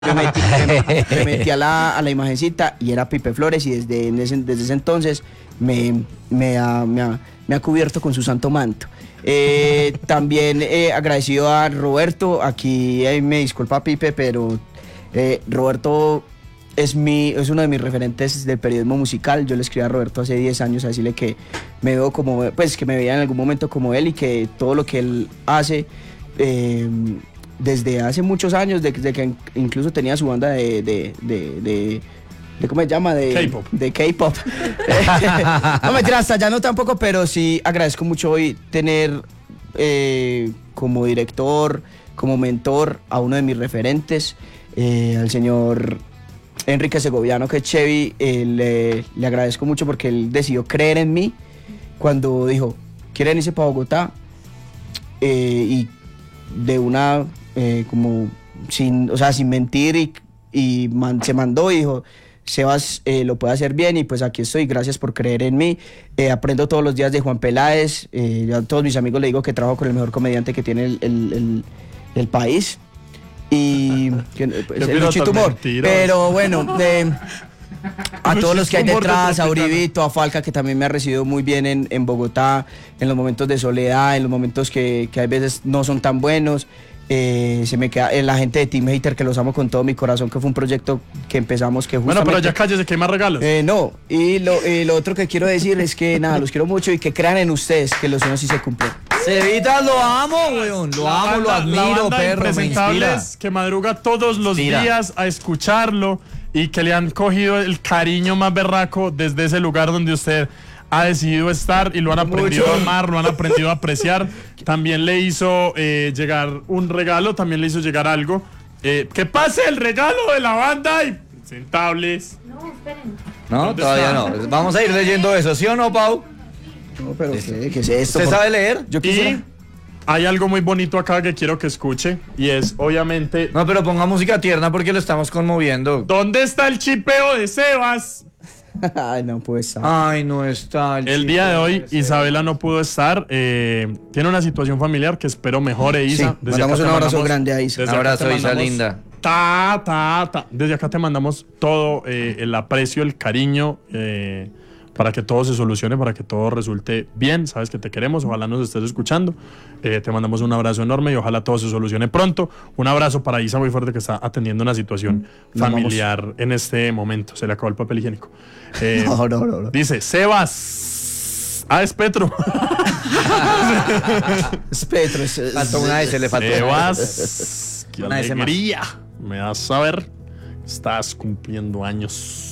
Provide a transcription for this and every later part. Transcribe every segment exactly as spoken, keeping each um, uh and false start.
Me metí, me, me metí a, la, a la imagencita y era Pipe Flores, y desde, desde, desde ese entonces me, me, ha, me, ha, me ha cubierto con su santo manto. Eh, también eh, agradecido a Roberto. Aquí eh, me disculpa Pipe, pero eh, Roberto es, mi, es uno de mis referentes del periodismo musical. Yo le escribí a Roberto hace diez años a decirle que me veo como, pues que me veía en algún momento como él, y que todo lo que él hace eh, desde hace muchos años, desde que incluso tenía su banda de, de, de, de, de ¿cómo se llama? De K-pop. De K-pop. No, mentira, hasta allá no tampoco, pero sí agradezco mucho hoy tener eh, como director, como mentor a uno de mis referentes, eh, al señor Enrique Segoviano, que es Chevy. Eh, le, le agradezco mucho porque él decidió creer en mí cuando dijo, ¿quieren irse para Bogotá? Eh, y de una... Eh, como sin, o sea, sin mentir, y, y man, se mandó y dijo, Sebas eh, lo puede hacer bien, y pues aquí estoy, gracias por creer en mí. Eh, aprendo todos los días de Juan Peláez. Eh, yo a todos mis amigos le digo que trabajo con el mejor comediante que tiene el, el, el, el país, y que, pues, el Luchito Humor. Pero bueno, de, a todos los que hay detrás, a Uribito, a Falca, que también me ha recibido muy bien en, en Bogotá, en los momentos de soledad, en los momentos que, que a veces no son tan buenos. Eh, se me queda eh, la gente de Team Hater, que los amo con todo mi corazón, que fue un proyecto que empezamos que justamente... Bueno, pero ya cállese, que hay más regalos. Eh, no, y lo, y lo otro que quiero decir es que nada, los quiero mucho, y que crean en ustedes que los sueños sí se cumplen. Cevitas, lo amo, weón, lo La amo, banda, lo la admiro, banda perro, me inspira. Impresentables, que madruga todos los Inspira. días a escucharlo, y que le han cogido el cariño más berraco desde ese lugar donde usted ha decidido estar, y lo han aprendido Mucho. a amar, lo han aprendido a apreciar. También le hizo eh, llegar un regalo, también le hizo llegar algo. Eh, que pase el regalo de la banda Impresentables. No, esperen. No, ¿Dónde todavía está? no. Vamos a ir leyendo eso, ¿sí o no, Pau? No, pero ¿qué, qué es esto? ¿Usted Por- sabe leer? Yo quisiera... Y hay algo muy bonito acá que quiero que escuche, y es obviamente... No, pero ponga música tierna porque lo estamos conmoviendo. ¿Dónde está el chipeo de Sebas? Ay, no puede estar. Ay, no está. El día de hoy Isabela no pudo estar, eh, tiene una situación familiar que espero mejore, Isa. Sí, mandamos acá un te abrazo mandamos- grande a Isa. desde Un acá abrazo, te Isa mandamos linda. Ta, ta, ta. Desde acá te mandamos todo eh, el aprecio, el cariño, eh, para que todo se solucione, para que todo resulte bien. Sabes que te queremos, ojalá nos estés escuchando. Eh, te mandamos un abrazo enorme y ojalá todo se solucione pronto. Un abrazo para Isa muy fuerte, que está atendiendo una situación Nos familiar en este momento. Se le acabó el papel higiénico. Eh, No, no, no, no. Dice, Sebas. Ah, es Petro. Es Petro, es- es- Faltó una S, le faltó una S. Sebas. Qué Una S más. alegría me das saber. Estás cumpliendo años.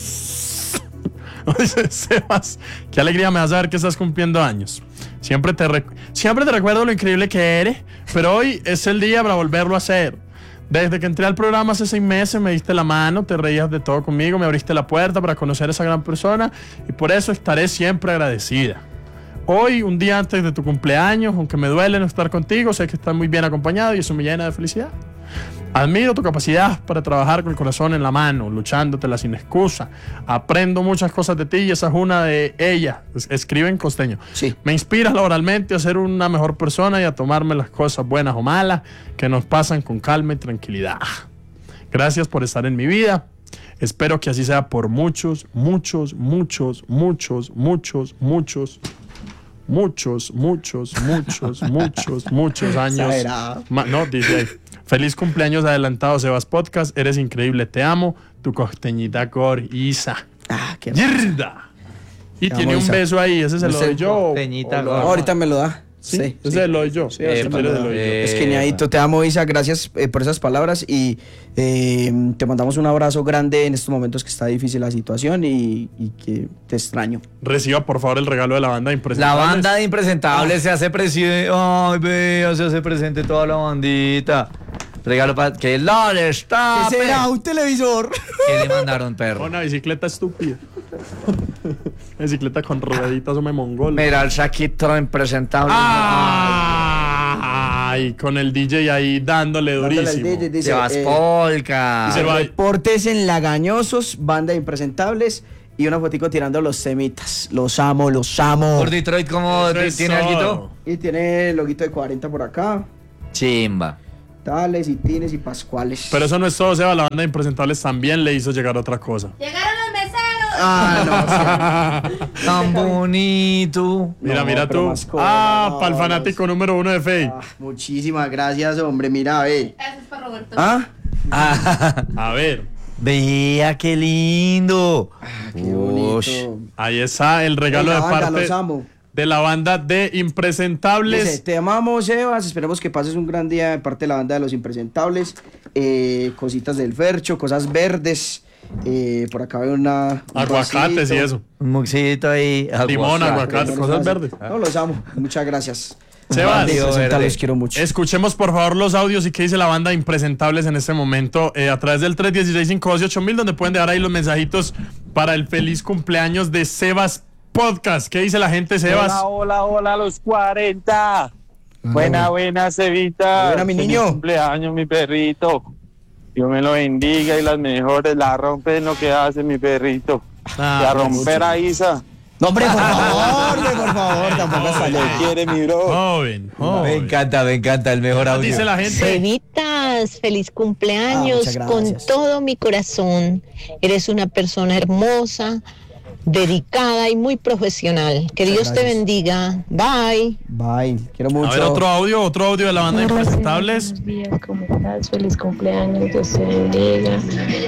Dice Sebas, qué alegría me da saber que estás cumpliendo años. Siempre te, rec- siempre te recuerdo lo increíble que eres, pero hoy es el día para volverlo a hacer. Desde que entré al programa hace seis meses me diste la mano, te reías de todo conmigo, me abriste la puerta para conocer a esa gran persona, y por eso estaré siempre agradecida. Hoy, un día antes de tu cumpleaños, aunque me duele no estar contigo, sé que estás muy bien acompañado y eso me llena de felicidad. Admiro tu capacidad para trabajar con el corazón en la mano, luchándotela sin excusa. Aprendo muchas cosas de ti y esa es una de ellas. Es- Escribe en costeño. Sí. Me inspiras laboralmente a ser una mejor persona y a tomarme las cosas buenas o malas que nos pasan con calma y tranquilidad. Gracias por estar en mi vida. Espero que así sea por muchos, muchos, muchos, muchos, muchos, muchos, muchos, muchos, muchos, muchos, muchos años. Exagerado. Ma- no, dice ahí. Feliz cumpleaños adelantado, Sebas Podcast. Eres increíble, te amo. Tu costeñita Gor Isa. Ah, qué ¡Yerda! Y Te tiene amo, un Isa. beso ahí, ese se lo Ese doy yo. o- costeñita o lo- Gor. ahorita me lo da. Sí, Sí, ese sí. se lo doy yo. Sí, Si ahorita me quieres, lo se lo da. doy yo. Eh, Es geniadito, te amo, Isa, gracias eh, por esas palabras, y eh, te mandamos un abrazo grande en estos momentos que está difícil la situación, y, y que te extraño. Reciba, por favor, el regalo de la banda La Impresentables. banda de Impresentables se hace presente. Ay, vea, se hace presente toda la bandita. Regalo para que la está. ¿Qué será? ¿Un televisor? ¿Qué le mandaron, perro? Una bicicleta estúpida. Bicicleta con rueditas o me mongol. Mira el saquito Impresentable. Ay, con el D J ahí dándole Dándole al durísimo. D J, dice, Sebas eh, Polka. Dice, va- Reportes en Lagañosos, banda de Impresentables, y una fotico tirando los semitas. Los amo, los amo. Por Detroit, ¿cómo Eso es tiene todo. algo? Y tiene el loguito de cuarenta por acá. Chimba. Tales y Tines y Pascuales. Pero eso no es todo, Seba. La banda de Impresentables también le hizo llegar otra cosa. ¡Llegaron los meseros! Ah, no, sí. Tan bonito. Mira, No, mira pero tú. más cosas, Ah, no, para el fanático número uno de Fey. Ah, muchísimas gracias, hombre. Mira, ve. Eso es para Roberto. ¿Ah? Ah, A ver, vea qué lindo. Qué bonito. Ush. ahí está el regalo Venga, de banda, parte los amo. de la banda de Impresentables. Dice, te amamos, Sebas. Esperemos que pases un gran día de parte de la banda de los Impresentables. Eh, cositas del Fercho, cosas verdes. Eh, por acá veo una. un Aguacates y vasito. eso. Un moxito ahí. Limón, aguacate. aguacate, cosas verdes. No, los amo. Muchas gracias. Sebas, Bandido Impresentables, verde. los quiero mucho. escuchemos por favor los audios y qué dice la banda de Impresentables en este momento eh, a través del tres uno seis, cinco dos ocho mil, donde pueden dejar ahí los mensajitos para el feliz cumpleaños de Sebas Podcast. ¿Qué dice la gente, Sebas? Hola, hola, hola, los cuarenta. Buena, buena, Cevita. Buena, mi Feliz niño. cumpleaños, mi perrito. Dios me lo bendiga y las mejores. La rompe en lo que hace mi perrito. Ah, y a romper a Isa. No, hombre, por favor, hombre, por favor, tampoco hasta ¿Qué luego. quiere, mi bro? Joven, Me joven. encanta, me encanta el mejor audio. Dice la gente. Cevitas, feliz cumpleaños Ah, muchas con gracias. todo mi corazón. Eres una persona hermosa, dedicada y muy profesional. Que Muchas Dios te gracias. bendiga. Bye. Bye, quiero mucho. A ver, otro audio, otro audio de la banda de Hola, Impresentables. buenos días, ¿cómo estás? Feliz cumpleaños, Dios te bendiga.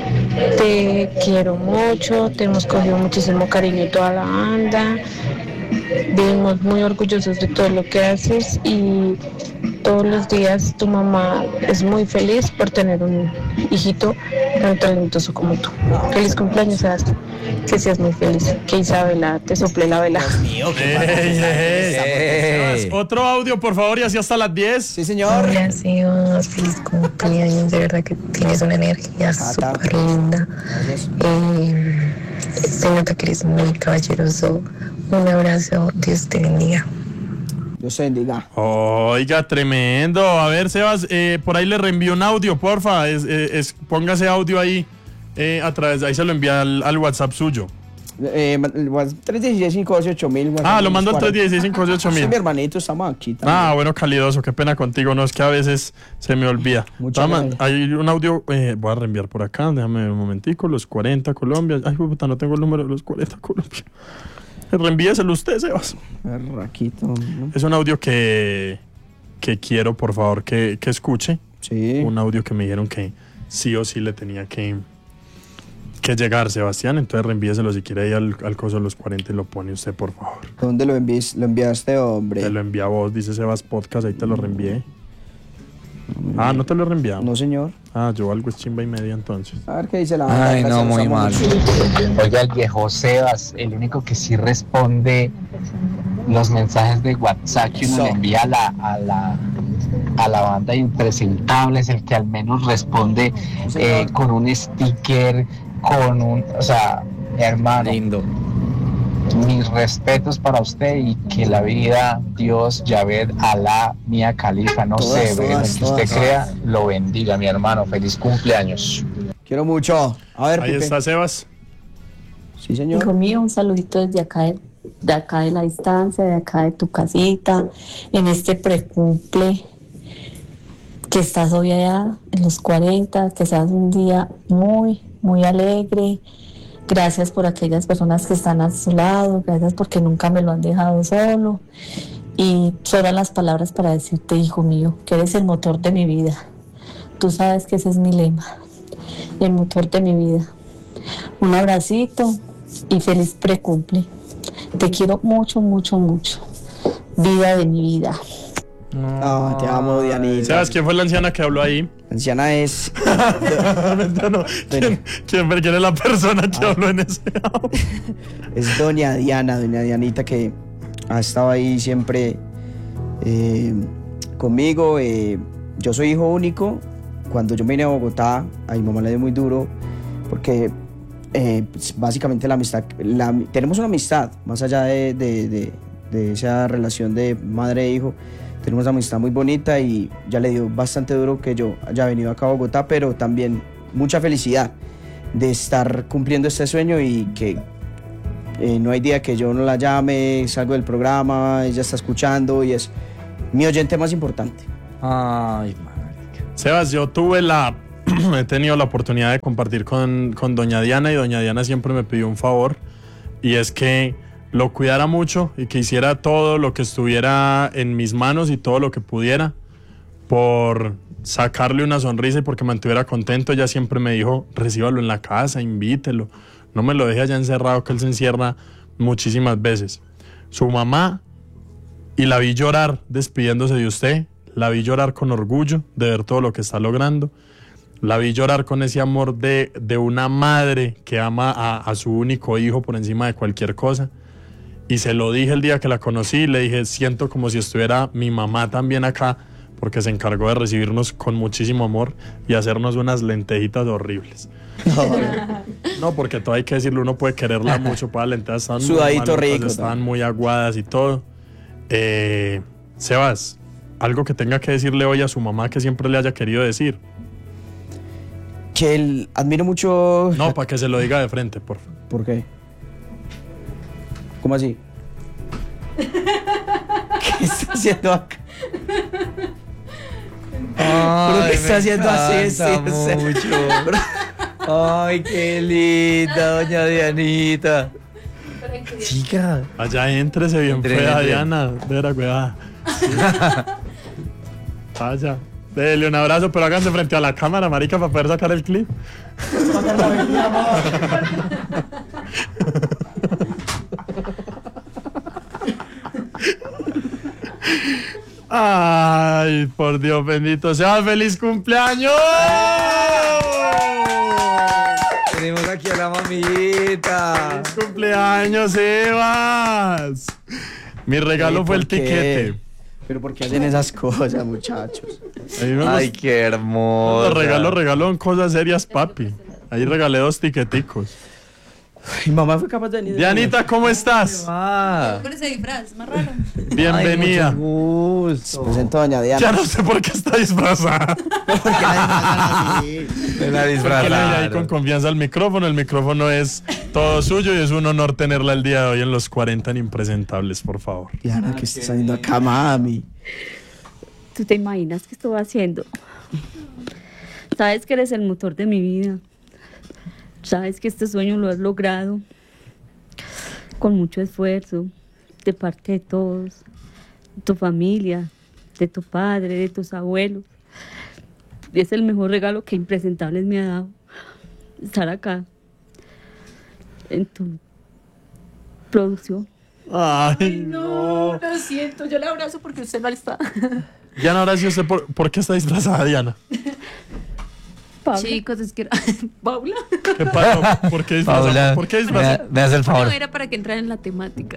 Te quiero mucho, te hemos cogido muchísimo cariño toda la banda. Vivimos muy orgullosos de todo lo que haces y todos los días tu mamá es muy feliz por tener un hijito tan talentoso como tú. Feliz cumpleaños, Sebastián. Que seas muy feliz. Que Isabela te sople la vela. Ey, ey, Ey. Sebas, otro audio, por favor, y así hasta las diez. Sí, señor. Hola, Sebas. Feliz cumpleaños. De verdad que tienes una energía Tata. súper linda. Gracias. Eh, se nota que eres muy caballeroso. Un abrazo. Dios te bendiga. Dios te bendiga. Oiga, tremendo. A ver, Sebas, eh, por ahí le reenvío un audio, porfa. Es, es, es- póngase audio ahí eh, a través, ahí se lo envía al, al WhatsApp suyo. Eh, tres uno seis, cinco dos ocho mil. Ah, lo mando al tres uno seis, cinco ocho Sí, mil. mi hermanito, estamos aquí también. Ah, bueno, calidoso, qué pena contigo, no es que a veces se me olvida. Muchas Toma, gracias. hay un audio, eh, voy a reenviar por acá, déjame ver un momentico, los cuarenta Colombia. Ay, puta, no tengo el número de los cuarenta Colombia. Reenvíeselo usted, Sebas. Raquito, ¿no? Es un audio que, que quiero, por favor, que, que escuche. Sí. Un audio que me dijeron que sí o sí le tenía que, que llegar, Sebastián. Entonces reenvíeselo si quiere ahí al, al coso de los cuarenta y lo pone usted, por favor. ¿Dónde lo, envíes, lo enviaste, hombre? Te lo envía a vos, dice Sebas Podcast, ahí te lo reenvié. Ah, no te lo he reenviado. No, señor. Ah, yo algo es chimba y media entonces. A ver qué dice la banda. Ay, no, Gracias, muy los amo mal. mucho. Oiga, el viejo Sebas, el único que sí responde los mensajes de WhatsApp que uno Eso. le envía a la, a la, a la banda de Impresentables, el que al menos responde eh, con un sticker, con un, o sea, hermano, Lindo. mis respetos para usted y que la vida, Dios, Yahvé, Alá, Mía Califa, no Todas, sé, todas, lo que usted todas. crea, lo bendiga, mi hermano. Feliz cumpleaños. Quiero mucho. A ver, Ahí Pipe. está Sebas. Sí, señor. Hijo mío, un saludito desde acá de, de acá de la distancia, de acá de tu casita, en este precumple que estás hoy allá en los cuarenta, que seas un día muy, muy alegre. Gracias por aquellas personas que están a su lado, gracias porque nunca me lo han dejado solo. Y sobran las palabras para decirte, hijo mío, que eres el motor de mi vida. Tú sabes que ese es mi lema, el motor de mi vida. Un abracito y feliz precumple. Te quiero mucho, mucho, mucho. Vida de mi vida. Ah, te amo, Dianita. Sebas, ¿quién fue la anciana que habló ahí? La anciana es. No, ¿Quién, quién, quién es la persona que habló en ese audio? Es doña Diana, doña Dianita, que ha estado ahí siempre eh, conmigo. Eh, yo soy hijo único. Cuando yo vine a Bogotá, a mi mamá le dio muy duro, porque eh, pues, básicamente la amistad, la, tenemos una amistad, más allá de, de, de, de esa relación de madre e hijo, tenemos una amistad muy bonita y ya le dio bastante duro que yo haya venido acá a Bogotá, pero también mucha felicidad de estar cumpliendo este sueño y que eh, no hay día que yo no la llame, salgo del programa, ella está escuchando y es mi oyente más importante. Ay, marica. Sebas, yo tuve la... he tenido la oportunidad de compartir con, con doña Diana, y doña Diana siempre me pidió un favor, y es que lo cuidara mucho y que hiciera todo lo que estuviera en mis manos y todo lo que pudiera por sacarle una sonrisa y porque mantuviera contento. Ella siempre me dijo, recíbalo en la casa, invítelo, no me lo deje allá encerrado, que él se encierra muchísimas veces. Su mamá, y la vi llorar despidiéndose de usted, la vi llorar con orgullo de ver todo lo que está logrando, la vi llorar con ese amor de, de una madre que ama a, a su único hijo por encima de cualquier cosa. Y se lo dije el día que la conocí, le dije, siento como si estuviera mi mamá también acá, porque se encargó de recibirnos con muchísimo amor y hacernos unas lentejitas horribles. No, no, porque todo hay que decirlo, uno puede quererla mucho, para las lentejas estaban sudadito muy rico, estaban muy aguadas y todo. Eh, Sebas, algo que tenga que decirle hoy a su mamá que siempre le haya querido decir. Que él admiro mucho... No, para que se lo diga de frente, por favor. ¿Por qué? ¿Cómo así? ¿Qué está haciendo acá? Ay, ¿Pero qué está haciendo así? Sí, o sea, mucho. Ay, qué linda, doña Dianita. Chica. Allá éntrese bien Entre, fea, entre. Diana. De verdad, cuidada. Sí. Vaya. Dele un abrazo, pero háganse frente a la cámara, marica, para poder sacar el clip. Ay, por Dios bendito sea, feliz cumpleaños. Tenemos aquí a la mamita. Feliz cumpleaños, Sebas. Mi regalo Ay, fue el ¿por qué? tiquete. ¿Pero por qué hacen esas cosas, muchachos? A mí me Ay, gusta- qué hermoso. Los regalo, regalo en cosas serias, papi. Ahí regalé dos tiqueticos. Mi mamá fue capaz de venir. Dianita, ¿cómo estás? Ah, Con ese disfraz, más raro. Bienvenida. Ay, mucho gusto. Presento a doña Diana. Ya no sé por qué está disfrazada. ¿Por qué la disfrazan así? De la Porque le di ahí disfrazada. con confianza al micrófono. El micrófono es todo suyo y es un honor tenerla el día de hoy en los cuarenta en Impresentables, por favor. Diana, ¿qué estás haciendo acá, mami? ¿Tú te imaginas qué estoy haciendo? Sabes que eres el motor de mi vida. Sabes que este sueño lo has logrado con mucho esfuerzo de parte de todos, de tu familia, de tu padre, de tus abuelos. Es el mejor regalo que Impresentables me ha dado. Estar acá en tu producción. Ay, No, no. lo siento, yo le abrazo porque usted no está. Diana, ahora sí, usted por, ¿por qué está disfrazada, Diana? Pablo. Chicos, es que era... ¿Paula? ¿Qué pasó? ¿Por qué disfrazada? Paula, ¿Por qué me, disfrazada? me hace el favor. No, era para que entrara en la temática.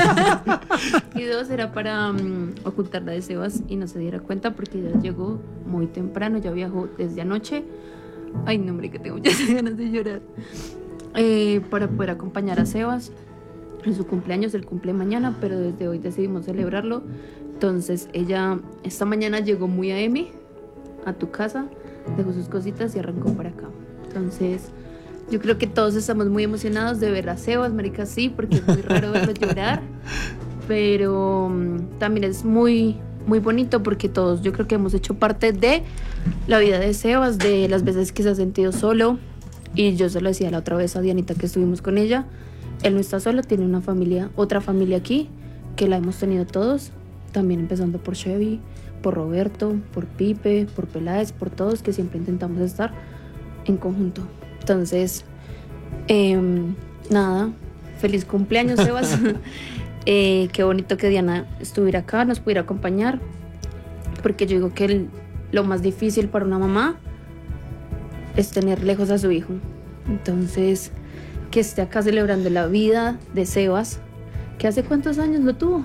Y dos, era para um, ocultarla de Sebas y no se diera cuenta porque ya llegó muy temprano, ya viajó desde anoche. Ay, no, hombre, que tengo muchas ganas de llorar. Eh, para poder acompañar a Sebas en su cumpleaños, el cumple mañana, pero desde hoy decidimos celebrarlo. Entonces ella esta mañana llegó muy a M a tu casa, dejó sus cositas y arrancó para acá. Entonces yo creo que todos estamos muy emocionados de ver a Sebas, marica, sí, porque es muy raro verlo llorar, pero um, también es muy muy bonito porque todos yo creo que hemos hecho parte de la vida de Sebas, de las veces que se ha sentido solo. Y yo se lo decía la otra vez a Dianita que estuvimos con ella, él no está solo, tiene una familia, otra familia aquí, que la hemos tenido todos, también empezando por Chevy, por Roberto, por Pipe, por Peláez, por todos, que siempre intentamos estar en conjunto. Entonces, eh, nada, feliz cumpleaños, Sebas. eh, qué bonito que Diana estuviera acá, nos pudiera acompañar, porque yo digo que el- lo más difícil para una mamá es tener lejos a su hijo. Entonces, que esté acá celebrando la vida de Sebas, que hace cuántos años lo tuvo.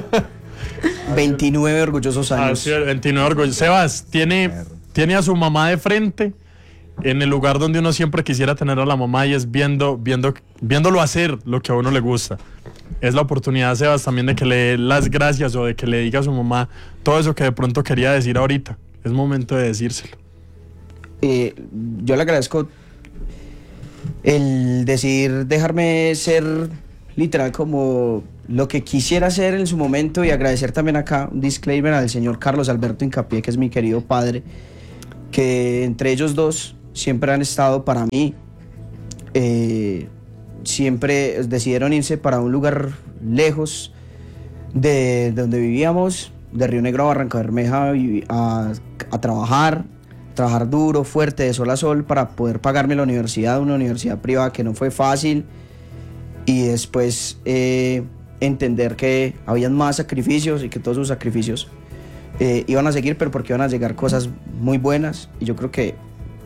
veintinueve orgullosos años. Así es, veintinueve orgullo. Sebas, tiene, tiene a su mamá de frente en el lugar donde uno siempre quisiera tener a la mamá, y es viendo, viendo, viéndolo hacer lo que a uno le gusta. Es la oportunidad, Sebas, también de que le dé las gracias o de que le diga a su mamá todo eso que de pronto quería decir ahorita. Es momento de decírselo. Eh, yo le agradezco el decidir dejarme ser literal como lo que quisiera hacer en su momento, y agradecer también acá un disclaimer al señor Carlos Alberto Incapié, que es mi querido padre, que entre ellos dos siempre han estado para mí. Eh, siempre decidieron irse para un lugar lejos de, de donde vivíamos, de Río Negro a Barranca Bermeja, a, a trabajar, trabajar duro, fuerte, de sol a sol, para poder pagarme la universidad, una universidad privada que no fue fácil, y después eh, entender que habían más sacrificios y que todos sus sacrificios eh, iban a seguir, pero porque iban a llegar cosas muy buenas. Y yo creo que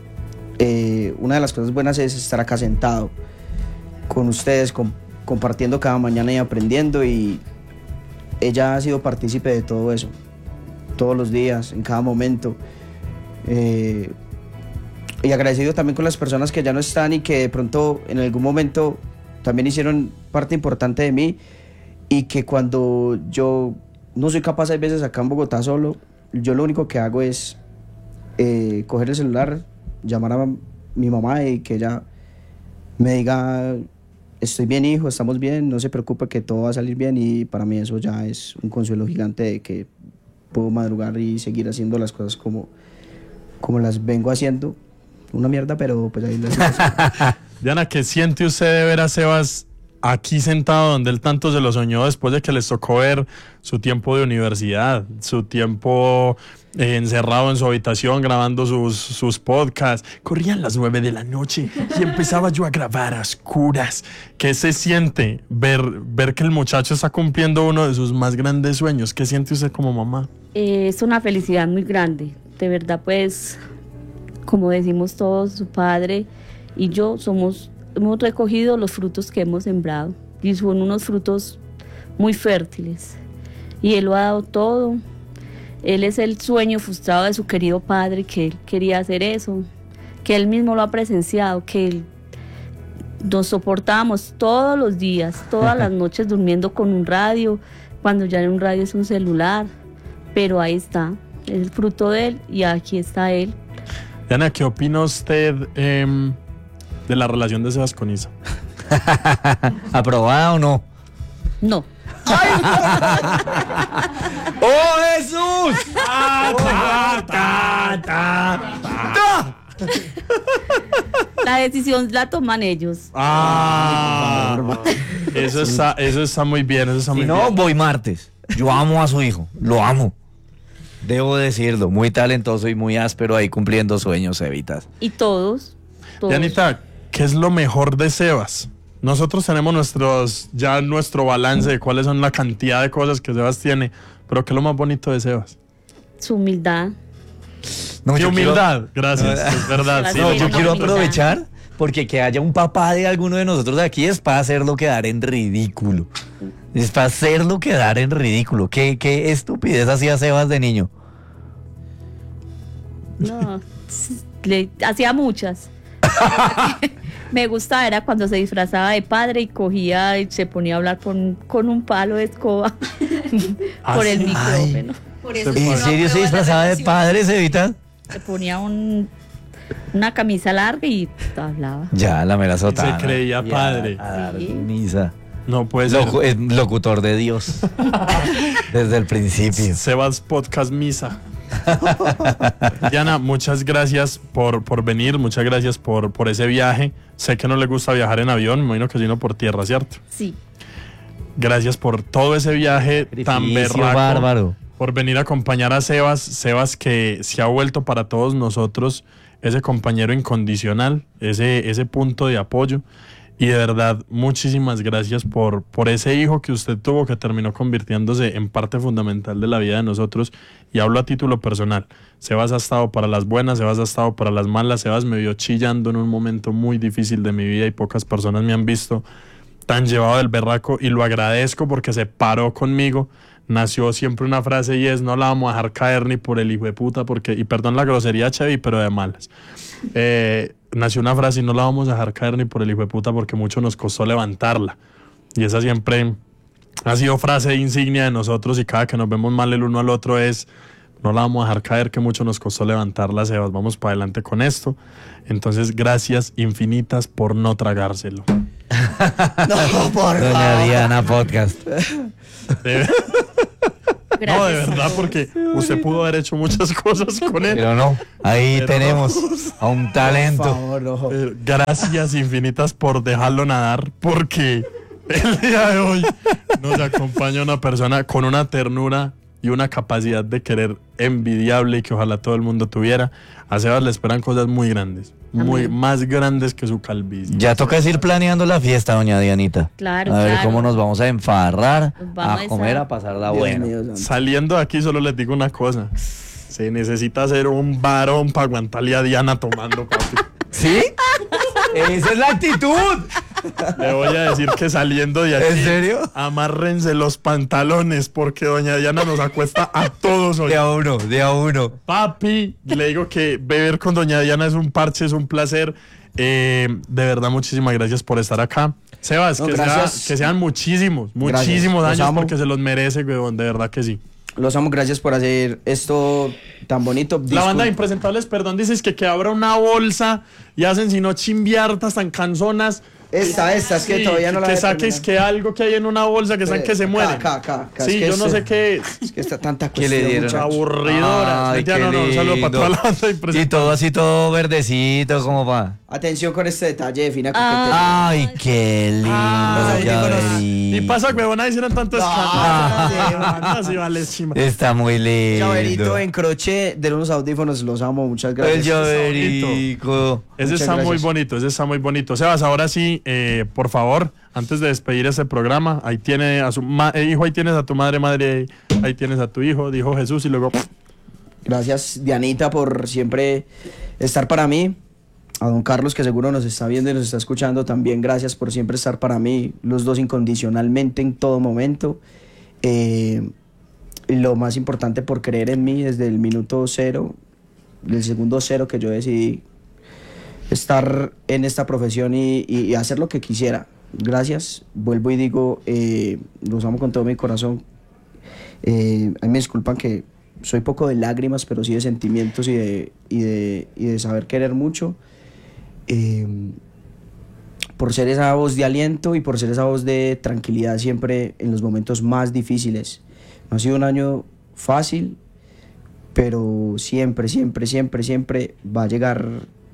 eh, una de las cosas buenas es estar acá sentado con ustedes, con, compartiendo cada mañana y aprendiendo, y ella ha sido partícipe de todo eso, todos los días, en cada momento. Eh, y agradecido también con las personas que ya no están y que de pronto en algún momento también hicieron parte importante de mí, y que cuando yo no soy capaz, hay veces acá en Bogotá solo, yo lo único que hago es eh, coger el celular, llamar a mi mamá y que ella me diga: estoy bien, hijo, estamos bien, no se preocupe, que todo va a salir bien. Y para mí eso ya es un consuelo gigante de que puedo madrugar y seguir haciendo las cosas como, como las vengo haciendo. Una mierda, pero pues ahí las Diana, ¿qué siente usted de ver a Sebas aquí sentado donde él tanto se lo soñó, después de que les tocó ver su tiempo de universidad, su tiempo eh, encerrado en su habitación grabando sus, sus podcasts? Corrían las nueve de la noche y empezaba yo a grabar a oscuras. ¿Qué se siente ver, ver que el muchacho está cumpliendo uno de sus más grandes sueños? ¿Qué siente usted como mamá? Eh, es una felicidad muy grande, de verdad, pues, como decimos todos, su padre y yo somos, hemos recogido los frutos que hemos sembrado, y son unos frutos muy fértiles, y él lo ha dado todo. Él es el sueño frustrado de su querido padre, que él quería hacer eso, que él mismo lo ha presenciado, que él, nos soportábamos todos los días, todas las noches durmiendo con un radio, cuando ya un radio es un celular, pero ahí está, es el fruto de él, y aquí está él. Diana, ¿qué opina usted eh, de la relación de Sebas con Isa? ¿Aprobada o no? No. ¡Oh, Jesús! ¡Ta, ta, ta, ta! La decisión la toman ellos. Ah, eso está, eso está muy bien, eso está muy Si no, bien. voy martes. Yo amo a su hijo, lo amo. Debo decirlo, muy talentoso y muy áspero ahí cumpliendo sueños, Evitas. Y todos, todos. Dianita, ¿qué es lo mejor de Sebas? Nosotros tenemos nuestros, ya nuestro balance de cuáles son la cantidad de cosas que Sebas tiene, pero ¿qué es lo más bonito de Sebas? Su humildad. No, ¡Qué yo humildad! Gracias, es verdad. Sí, No, lo yo mejor. quiero aprovechar porque que haya un papá de alguno de nosotros de aquí es para hacerlo quedar en ridículo. Es para hacerlo quedar en ridículo. ¿Qué, qué estupidez hacía Sebas de niño? No, le hacía muchas. Me gustaba era cuando se disfrazaba de padre y cogía y se ponía a hablar con, con un palo de escoba por el micrófono. Por eso ¿En serio se disfrazaba de padre, Evitas? Se ponía un, una camisa larga y hablaba. Ya, la mera sotana. Se creía Y a- padre. a dar Sí. misa. No puede ser. Locu- es locutor de Dios. Desde el principio. Sebas Podcast Misa. Diana, muchas gracias por, por venir, muchas gracias por, por ese viaje. Sé que no le gusta viajar en avión, me imagino que sino por tierra, ¿cierto? Sí. Gracias por todo ese viaje tan Sacrificio berraco, bárbaro. por venir a acompañar a Sebas. Sebas que se ha vuelto para todos nosotros ese compañero incondicional, ese, ese punto de apoyo. Y de verdad, muchísimas gracias por, por ese hijo que usted tuvo, que terminó convirtiéndose en parte fundamental de la vida de nosotros. Y hablo a título personal. Sebas ha estado para las buenas, Sebas ha estado para las malas. Sebas me vio chillando en un momento muy difícil de mi vida y pocas personas me han visto tan llevado del berraco, y lo agradezco porque se paró conmigo. Nació siempre una frase y es: no la vamos a dejar caer ni por el hijo de puta, porque, y perdón la grosería, Chevy, pero de malas. Eh, nació una frase y no la vamos a dejar caer ni por el hijo de puta, porque mucho nos costó levantarla. Y esa siempre ha sido frase insignia de nosotros, y cada que nos vemos mal el uno al otro es: no la vamos a dejar caer, que mucho nos costó levantarla, Sebas, vamos para adelante con esto. Entonces, gracias infinitas por no tragárselo. No, por Doña favor. Diana Podcast. De, Gracias. No, de verdad, porque usted pudo haber hecho muchas cosas con él. Pero no, ahí Pero tenemos a un talento. Por favor, no. Eh, Gracias infinitas por dejarlo nadar, porque el día de hoy nos acompaña una persona con una ternura y una capacidad de querer envidiable y que ojalá todo el mundo tuviera. A Sebas le esperan cosas muy grandes, muy Amén. más grandes que su calvicie. Ya toca ir planeando la fiesta, doña Dianita. Claro, A ver claro. cómo nos vamos a enfarrar, Nos vamos a a comer, esa- a pasarla Dios bueno. mío, santo. Saliendo de aquí solo les digo una cosa. Se necesita ser un varón para aguantarle a Diana tomando, papi. ¿Sí? Esa es la actitud. Le voy a decir que saliendo de aquí, ¿En serio? amárrense los pantalones porque doña Diana nos acuesta a todos hoy. De a uno, de a uno. Papi, le digo que beber con doña Diana es un parche, es un placer. Eh, de verdad, muchísimas gracias por estar acá. Sebas, No, que, sea- gracias. que sean muchísimos, Gracias. muchísimos Los años amo. porque se los merece, weón, de verdad que sí. Los amo, gracias por hacer esto tan bonito. La banda de Discul- Impresentables, perdón, dices que, que abra una bolsa y hacen sino chimbiartas tan canzonas. Esta, esta, es que Sí, todavía no la que voy a saques terminar. que algo que hay en una bolsa que saben que se Acá, mueren. acá, acá, acá. Sí, Es que yo no este- sé qué es. Es que está tanta ¿Qué le cuestión, dieron? muchacho. Aburridoras. Ay, Mentira, qué no, no, un saludo para lindo. toda la banda de Y Impresentables. todo así, todo verdecito, como va. Atención con este detalle de fina Ah. coquetería. Ay, qué lindo. Ah, los ya audífonos. Y verito. pasa, huevona, hicieron tanto No, escándalo. no, Así vale, chima. Está muy lindo. Llaverito en crochet de unos audífonos, los amo, muchas El gracias. llaverico. Ese Muchas está muy gracias. bonito, ese está muy bonito. Sebas, ahora sí, eh, por favor, antes de despedir este programa, ahí tiene a su ma- eh, hijo, ahí tienes a tu madre, madre, ahí tienes a tu hijo, dijo Jesús y luego... Gracias, Dianita, por siempre estar para mí. A don Carlos, que seguro nos está viendo y nos está escuchando, también gracias por siempre estar para mí, los dos incondicionalmente en todo momento. Eh, y lo más importante, por creer en mí desde el minuto cero, del segundo cero que yo decidí estar en esta profesión y, y- y hacer lo que quisiera. Gracias, vuelvo y digo, eh, los amo con todo mi corazón. Eh, a mí me disculpan que soy poco de lágrimas, pero sí de sentimientos y de, y de, y de saber querer mucho. Eh, por ser esa voz de aliento y por ser esa voz de tranquilidad siempre en los momentos más difíciles. No ha sido un año fácil, pero siempre, siempre, siempre, siempre va a llegar,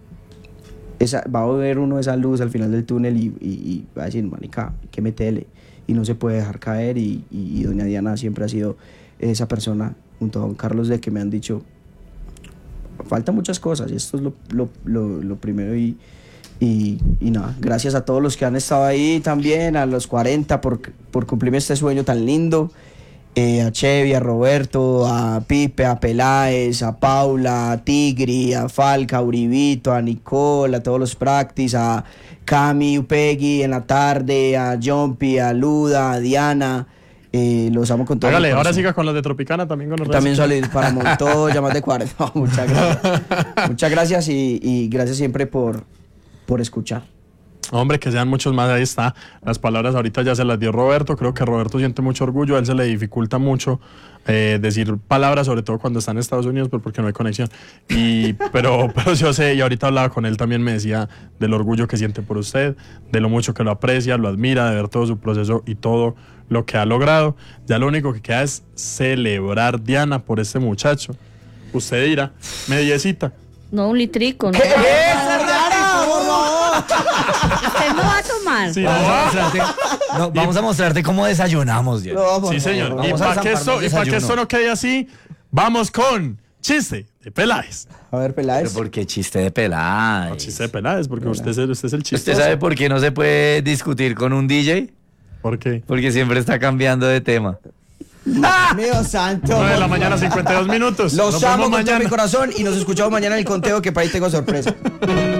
esa, va a ver uno esa luz al final del túnel y, y, y va a decir, manica, hay que meterle. Y no se puede dejar caer y, y, y doña Diana siempre ha sido esa persona junto a don Carlos de que me han dicho, faltan muchas cosas y esto es lo, lo, lo, lo primero y, y, y nada, gracias a todos los que han estado ahí también, a los cuarenta por, por cumplirme este sueño tan lindo, eh, a Chevy, a Roberto, a Pipe, a Peláez, a Paula, a Tigri, a Falca, a Uribito, a Nicole, a todos los practice, a Cami, Upegui en la tarde, a Jumpy, a Luda, a Diana, eh, los amo con todo mi Hágale, ahora corazón. siga con los de Tropicana también con los También redes. salir para Montoya, más de cuarenta. No, muchas gracias. Muchas gracias y, y gracias siempre por, por escuchar. Hombre, que sean muchos más, ahí está. Las palabras ahorita ya se las dio Roberto. Creo que Roberto siente mucho orgullo. A él se le dificulta mucho eh, decir palabras, sobre todo cuando está en Estados Unidos, pues porque no hay conexión. Y, pero, pero yo sé, y ahorita hablaba con él, también me decía del orgullo que siente por usted, de lo mucho que lo aprecia, lo admira, de ver todo su proceso y todo lo que ha logrado. Ya lo único que queda es celebrar, Diana, por este muchacho. Usted dirá, mediecita. No, un litrico. ¿no? ¿Qué es, Diana? Por favor. Usted no va a tomar. Sí, Vamos a no, mostrarte, no, vamos a mostrarte cómo desayunamos, Dios. No, por sí, favor. señor. Y Vamos a para que, zamparnos esto, y pa' que desayuno. esto no quede así, vamos con chiste de Peláez. A ver, Pero Peláez. ¿por qué chiste de pelada? No, chiste de Peláez, porque usted es, el, usted es el chiste. ¿Usted sabe por qué no se puede discutir con un D J? ¿Por qué? Porque siempre está cambiando de tema. Mío santo. nueve de la mañana, cincuenta y dos minutos. Los Nos amo vemos con todo mañana. mi corazón y nos escuchamos mañana en el conteo que para ahí tengo sorpresa.